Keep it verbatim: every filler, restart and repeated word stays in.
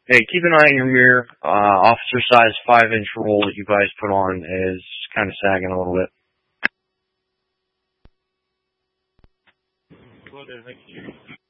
Hey, keep an eye on your mirror. Uh, officer size five inch roll that you guys put on is kind of sagging a little bit. Well, then, thank you.